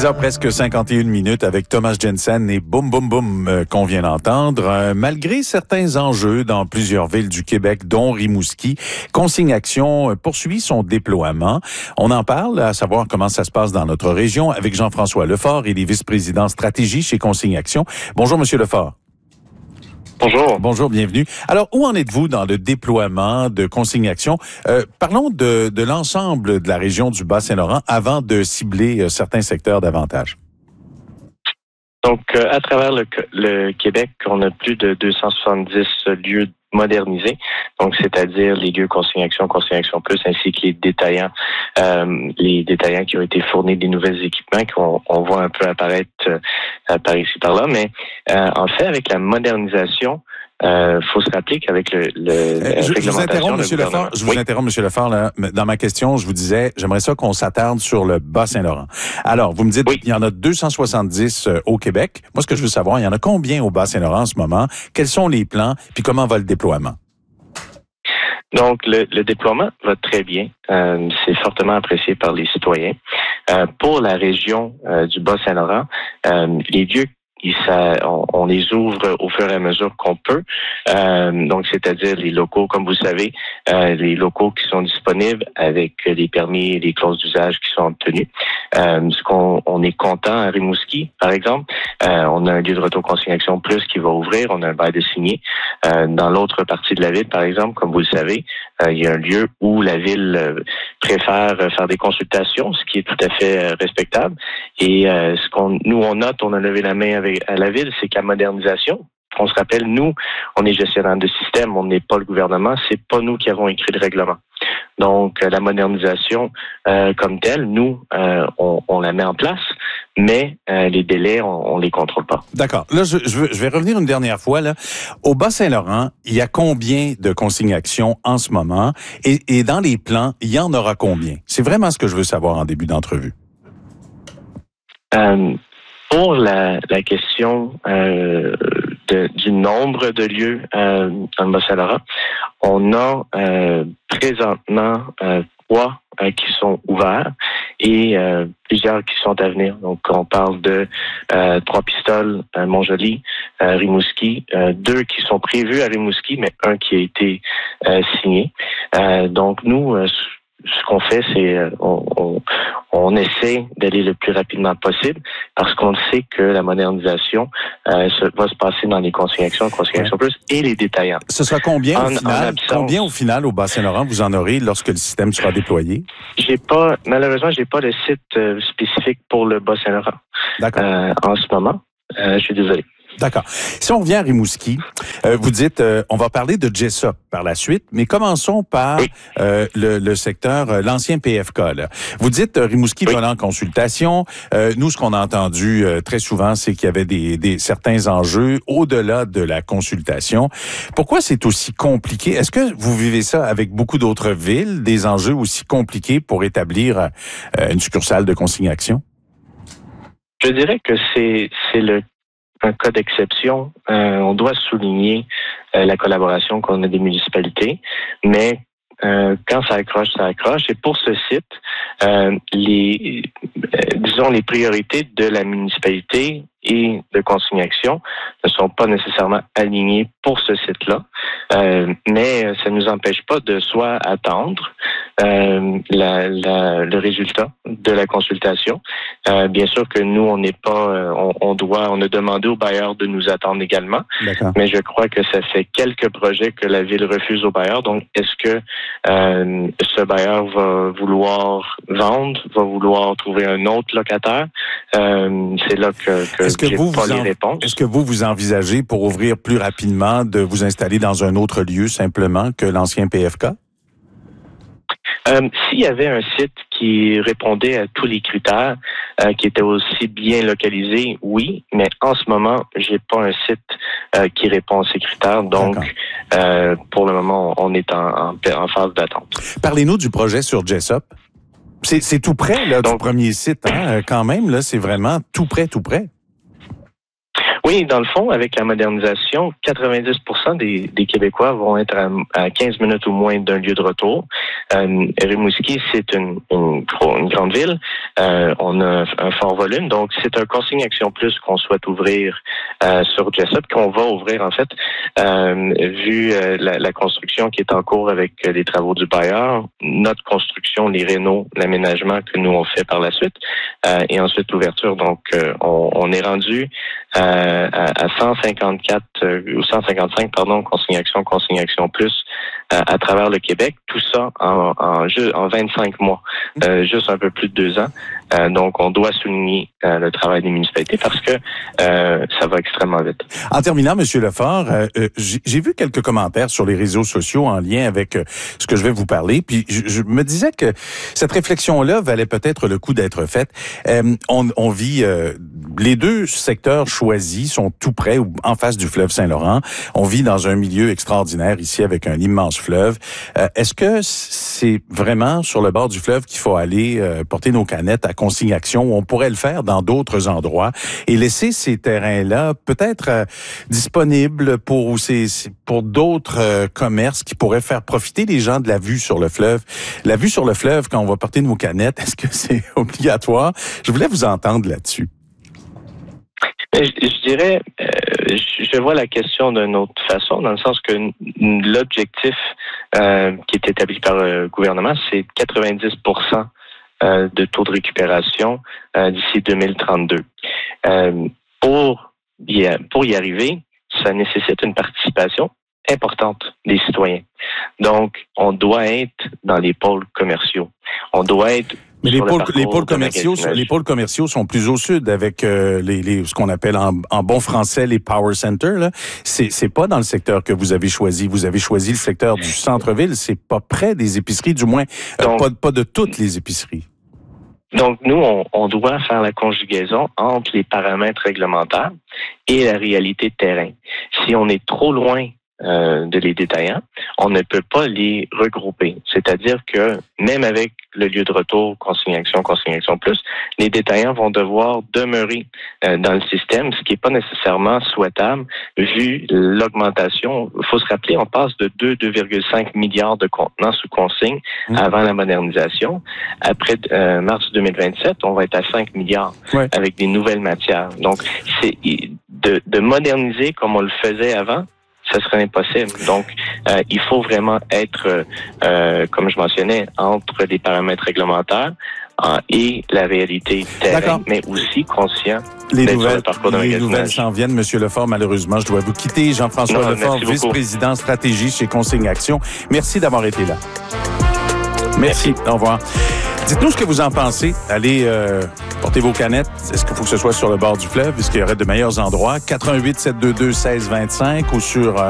6h presque 51 minutes avec Thomas Jensen et Boum Boum Boum qu'on vient d'entendre. Malgré certains enjeux dans plusieurs villes du Québec, dont Rimouski, Consigne Action poursuit son déploiement. On en parle, à savoir comment ça se passe dans notre région, avec Jean-François Lefort, il est vice-président stratégie chez Consigne Action. Bonjour, Monsieur Lefort. Bonjour. Bonjour, bienvenue. Alors, où en êtes-vous dans le déploiement de Consigne Action? Parlons de l'ensemble de la région du Bas-Saint-Laurent avant de cibler certains secteurs davantage. Donc, à travers le Québec, on a plus de 270 lieux modernisés, donc c'est-à-dire les lieux Consigne Action Plus, ainsi que les détaillants qui ont été fournis des nouveaux équipements qu'on voit un peu apparaître par ici par là. Mais en fait, avec la modernisation, faut se rappeler qu'avec je vous interromps, Monsieur Lefort. Je vous interromps, Monsieur Lefort. Là, dans ma question, je vous disais, j'aimerais ça qu'on s'attarde sur le Bas-Saint-Laurent. Alors, vous me dites, il y en a 270 au Québec. Moi, ce que je veux savoir, il y en a combien au Bas-Saint-Laurent en ce moment? Quels sont les plans? Puis comment va le déploiement? Donc, le déploiement va très bien. C'est fortement apprécié par les citoyens. Pour la région du Bas-Saint-Laurent, les lieux on les ouvre au fur et à mesure qu'on peut. Donc, c'est-à-dire les locaux, comme vous savez, les locaux qui sont disponibles avec les permis et les clauses d'usage qui sont obtenus. On est content à Rimouski, par exemple. On a un lieu de retour Consigne Action Plus qui va ouvrir. On a un bail de signé. Dans l'autre partie de la ville, par exemple, comme vous le savez, il y a un lieu où la ville préfère faire des consultations, ce qui est tout à fait respectable. Et nous on note, on a levé la main à la ville, c'est qu'à modernisation, on se rappelle, nous, on est gestionnaire de système, on n'est pas le gouvernement, c'est pas nous qui avons écrit le règlement. Donc, la modernisation comme telle, nous, on la met en place, mais les délais, on les contrôle pas. D'accord. Là, je vais revenir une dernière fois. Là, au Bas-Saint-Laurent, il y a combien de consignes actions en ce moment? Et dans les plans, il y en aura combien? C'est vraiment ce que je veux savoir en début d'entrevue. Pour la question du nombre de lieux dans le Bas-Saint-Laurent, on a présentement 3 qui sont ouverts et plusieurs qui sont à venir. Donc, on parle de 3 pistoles à Montjoly, Rimouski, 2 qui sont prévus à Rimouski, mais 1 qui a été signé. Donc, nous, ce qu'on fait, c'est on essaie d'aller le plus rapidement possible parce qu'on sait que la modernisation va se passer dans les Consignes Action Plus et les détaillants. Ce sera combien au final au Bas-Saint-Laurent vous en aurez lorsque le système sera déployé? Malheureusement, j'ai pas le site spécifique pour le Bas-Saint-Laurent. D'accord. En ce moment. Je suis désolé. D'accord. Si on revient à Rimouski, vous dites, on va parler de Jessop par la suite, mais commençons par le secteur, l'ancien PFK. Là. Vous dites Rimouski va en consultation. Nous, ce qu'on a entendu très souvent, c'est qu'il y avait certains enjeux au-delà de la consultation. Pourquoi c'est aussi compliqué? Est-ce que vous vivez ça avec beaucoup d'autres villes, des enjeux aussi compliqués pour établir une succursale de Consigne Action? Je dirais que c'est un cas d'exception. On doit souligner la collaboration qu'on a des municipalités, mais quand ça accroche, ça accroche. Et pour ce site, les priorités de la municipalité et de Consigne Action ne sont pas nécessairement alignées pour ce site-là, mais ça ne nous empêche pas de soit attendre le résultat de la consultation. Bien sûr que nous, on n'est pas, on a demandé aux bailleurs de nous attendre également, mais je crois que ça fait quelques projets que la ville refuse aux bailleurs. Donc, est-ce que ce bailleur va vouloir vendre, va vouloir trouver un autre locataire? C'est là que j'ai pas les réponses. Est-ce que vous envisagez pour ouvrir plus rapidement de vous installer dans un autre lieu simplement que l'ancien PFK? S'il y avait un site qui répondait à tous les critères, qui était aussi bien localisé, oui, mais en ce moment, j'ai pas un site qui répond à ces critères. Donc, pour le moment, on est en phase d'attente. Parlez-nous du projet sur Jessop. C'est tout près là, du premier site, hein, quand même. Là, c'est vraiment tout près, tout près. Oui, dans le fond, avec la modernisation, 90% des Québécois vont être à 15 minutes ou moins d'un lieu de retour. Rimouski, c'est une grande ville. On a un fort volume, donc c'est un consigne Action Plus qu'on souhaite ouvrir sur Jessup, qu'on va ouvrir en fait, vu la construction qui est en cours avec les travaux du bailleur, notre construction, les rénaux, l'aménagement que nous on fait par la suite, et ensuite l'ouverture. Donc, on est rendu à 154 ou 155, consigne Action Plus à travers le Québec. Tout ça en 25 mois, juste un peu plus de 2 ans. Donc, on doit souligner le travail des municipalités parce que ça va extrêmement vite. En terminant, M. Lefort, j'ai vu quelques commentaires sur les réseaux sociaux en lien avec ce que je vais vous parler, puis je me disais que cette réflexion-là valait peut-être le coup d'être faite. On vit... les deux secteurs choisis sont tout près, en face du fleuve Saint-Laurent. On vit dans un milieu extraordinaire ici avec un immense fleuve. Est-ce que c'est vraiment sur le bord du fleuve qu'il faut aller porter nos canettes à consigne Action, où on pourrait le faire dans d'autres endroits et laisser ces terrains-là peut-être disponibles pour d'autres commerces qui pourraient faire profiter les gens de la vue sur le fleuve? La vue sur le fleuve quand on va porter nos canettes, est-ce que c'est obligatoire? Je voulais vous entendre là-dessus. Je dirais, je vois la question d'une autre façon, dans le sens que l'objectif qui est établi par le gouvernement, c'est 90% de taux de récupération d'ici 2032. Pour y arriver, ça nécessite une participation importante des citoyens. Donc, on doit être dans les pôles commerciaux. On doit être... Mais les pôles commerciaux sont plus au sud avec ce qu'on appelle en bon français les power centers. Là, c'est pas dans le secteur que vous avez choisi. Vous avez choisi le secteur du centre-ville. C'est pas près des épiceries, du moins pas de toutes les épiceries. Donc nous, on doit faire la conjugaison entre les paramètres réglementaires et la réalité de terrain. Si on est trop loin de les détaillants, on ne peut pas les regrouper. C'est-à-dire que même avec le lieu de retour, consigne Action Plus, les détaillants vont devoir demeurer dans le système, ce qui n'est pas nécessairement souhaitable vu l'augmentation. Il faut se rappeler, on passe de 2,5 milliards de contenants sous consigne avant la modernisation. Après mars 2027, on va être à 5 milliards avec des nouvelles matières. Donc, c'est de moderniser comme on le faisait avant, ça serait impossible. Donc, il faut vraiment être, comme je mentionnais, entre les paramètres réglementaires et la réalité terrain, mais aussi conscient Les nouvelles s'en viennent, M. Lefort. Malheureusement, je dois vous quitter. Jean-François Lefort, vice-président stratégie chez Consigne Action. Merci d'avoir été là. Merci. Au revoir. Dites-nous ce que vous en pensez. Allez porter vos canettes. Est-ce qu'il faut que ce soit sur le bord du fleuve? Est-ce qu'il y aurait de meilleurs endroits? 88 722 1625 ou sur